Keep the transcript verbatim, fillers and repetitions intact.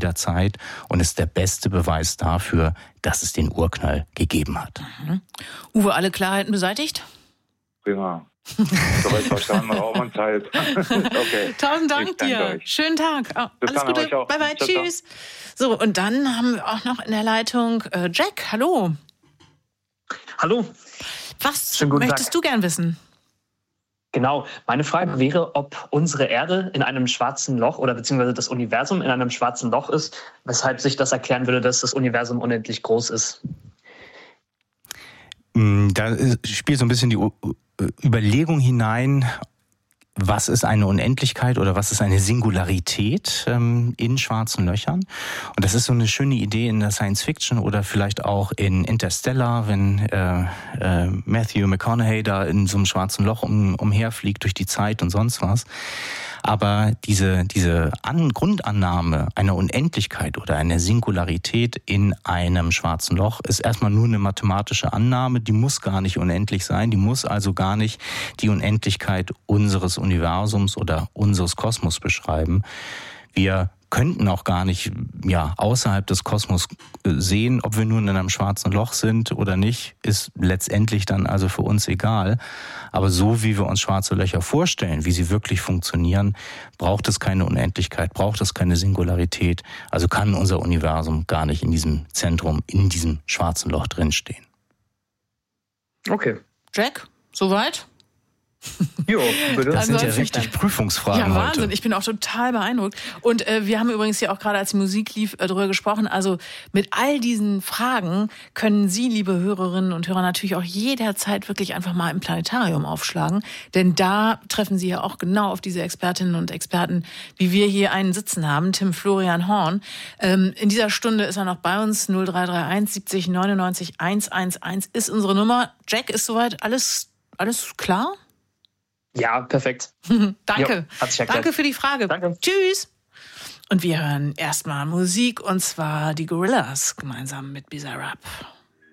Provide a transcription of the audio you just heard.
jederzeit und ist der beste Beweis dafür, dass es den Urknall gegeben hat. Mhm. Uwe, alle Klarheiten beseitigt? Prima. Soweit verstanden, Raum und Zeit. Okay. Tausend Dank dir. Euch. Schönen Tag. Oh, alles Gute. Bye bye. Ciao, Tschüss. Ciao. So, und dann haben wir auch noch in der Leitung äh, Jack. Hallo. Hallo. Was möchtest Tag. du gern wissen? Genau. Meine Frage wäre, ob unsere Erde in einem schwarzen Loch oder beziehungsweise das Universum in einem schwarzen Loch ist, weshalb sich das erklären würde, dass das Universum unendlich groß ist. Da spielt so ein bisschen die Überlegung hinein, was ist eine Unendlichkeit oder was ist eine Singularität ähm, in schwarzen Löchern. Und das ist so eine schöne Idee in der Science Fiction oder vielleicht auch in Interstellar, wenn äh, äh, Matthew McConaughey da in so einem schwarzen Loch um, umherfliegt durch die Zeit und sonst was. Aber diese, diese An- Grundannahme einer Unendlichkeit oder einer Singularität in einem schwarzen Loch ist erstmal nur eine mathematische Annahme, die muss gar nicht unendlich sein, die muss also gar nicht die Unendlichkeit unseres Universums oder unseres Kosmos beschreiben. Wir könnten auch gar nicht ja, außerhalb des Kosmos sehen, ob wir nun in einem schwarzen Loch sind oder nicht, ist letztendlich dann also für uns egal. Aber so wie wir uns schwarze Löcher vorstellen, wie sie wirklich funktionieren, braucht es keine Unendlichkeit, braucht es keine Singularität. Also kann unser Universum gar nicht in diesem Zentrum, in diesem schwarzen Loch drinstehen. Okay. Jack, soweit? Jo, bitte. Das sind ja richtig Prüfungsfragen Ja, Wahnsinn. heute. Ich bin auch total beeindruckt. Und äh, wir haben übrigens ja auch gerade, als die Musik lief, äh, darüber gesprochen. Also mit all diesen Fragen können Sie, liebe Hörerinnen und Hörer, natürlich auch jederzeit wirklich einfach mal im Planetarium aufschlagen. Denn da treffen Sie ja auch genau auf diese Expertinnen und Experten, wie wir hier einen sitzen haben, Tim Florian Horn. Ähm, in dieser Stunde ist er noch bei uns. null drei drei eins siebzig neunundneunzig hundertelf ist unsere Nummer. Jack, ist soweit alles, alles klar? Ja, perfekt. Danke. Jo, Danke für die Frage. Danke. Tschüss. Und wir hören erstmal Musik, und zwar die Gorillaz gemeinsam mit Bizarrap.